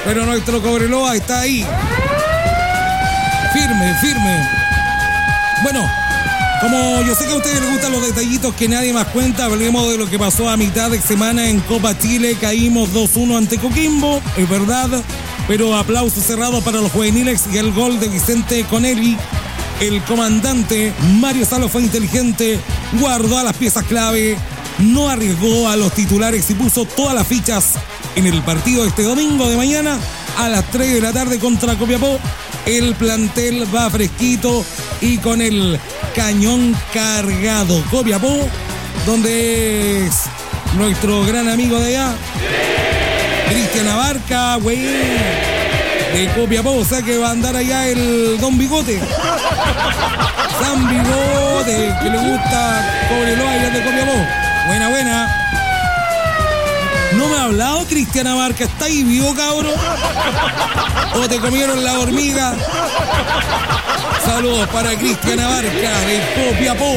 Pero nuestro Cobreloa está ahí. Firme. Bueno, como yo sé que a ustedes les gustan los detallitos que nadie más cuenta, hablemos de lo que pasó a mitad de semana en Copa Chile. Caímos 2-1 ante Coquimbo, es verdad, pero aplauso cerrado para los juveniles y el gol de Vicente Conelli. El comandante Mario Salo fue inteligente, guardó a las piezas clave, no arriesgó a los titulares y puso todas las fichas en el partido este domingo de mañana a las 3 de la tarde contra Copiapó. El plantel va fresquito y con el cañón cargado. Copiapó, donde es nuestro gran amigo de allá, Cristian Abarca, güey, de Copiapó, o sea que va a andar allá el Don Bigote. San Bigote, que le gusta Cobreloa allá de Copiapó. Buena. ¿No me ha hablado Cristian Abarca? ¿Está ahí vivo, cabrón? ¿O te comieron la hormiga? Saludos para Cristian Abarca de Copiapó.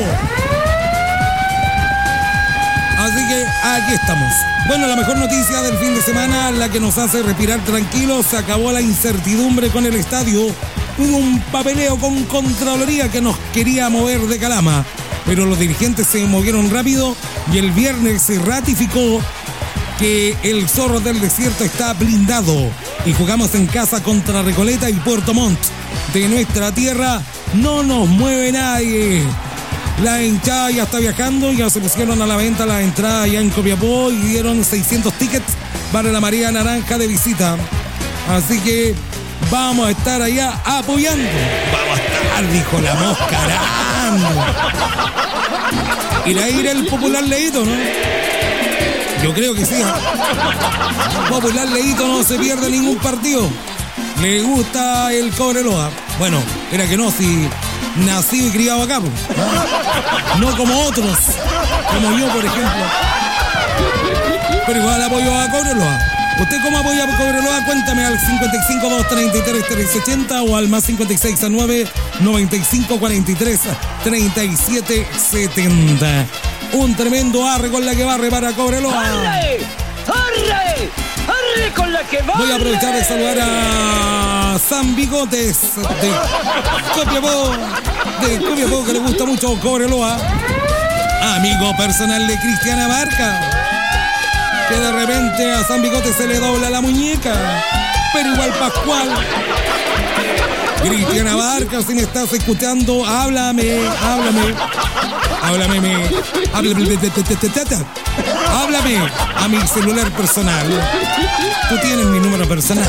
Así que aquí estamos. Bueno, la mejor noticia del fin de semana, la que nos hace respirar tranquilos, se acabó la incertidumbre con el estadio. Hubo un papeleo con Contraloría que nos quería mover de Calama, pero los dirigentes se movieron rápido y el viernes se ratificó que el Zorro del Desierto está blindado y jugamos en casa contra Recoleta y Puerto Montt. De nuestra tierra no nos mueve nadie. La hinchada ya está viajando, ya se pusieron a la venta las entradas allá en Copiapó y dieron 600 tickets para la Marea Naranja de visita. Así que vamos a estar allá apoyando. Vamos a estar, dijo la mosca arando. Irá a ir el popular Leito, ¿no? Yo creo que sí. Popular Leito no se pierde ningún partido. Le gusta el Cobreloa. Bueno, era que no, si nacido y criado acá, pues. No como otros, como yo, por ejemplo. Pero igual apoyo a Cobreloa. ¿Usted cómo apoya a Cobreloa? Cuéntame al 55-233-380 o al más 569-9543-3770. Un tremendo arre con la que barre para Cobreloa. ¡Arre con la que barre! Voy a aprovechar de saludar a San Bigotes de Copiapó, que le gusta mucho Cobreloa. Amigo personal de Cristian Abarca, que de repente a San Bigotes se le dobla la muñeca, pero igual Pascual. Cristian Abarca, si me estás escuchando, háblame a mi celular personal. Tú tienes mi número personal.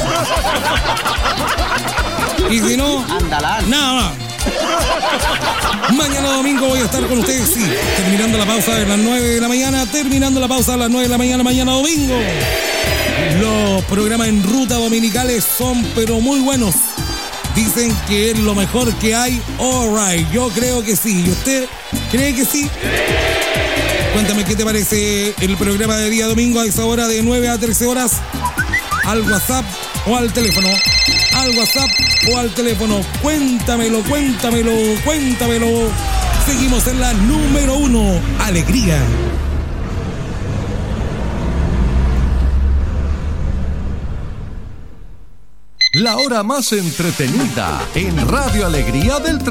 Y si no, nada más. Mañana domingo voy a estar con ustedes, sí, terminando la pausa de las 9 de la mañana, mañana domingo. Los programas en ruta dominicales son pero muy buenos. Dicen que es lo mejor que hay. All right, yo creo que sí. ¿Y usted cree que sí? Cuéntame qué te parece el programa de día domingo a esa hora de 9 a 13 horas. Al WhatsApp o al teléfono. Cuéntamelo. Seguimos en la número 1. Alegría. La hora más entretenida en Radio Alegría del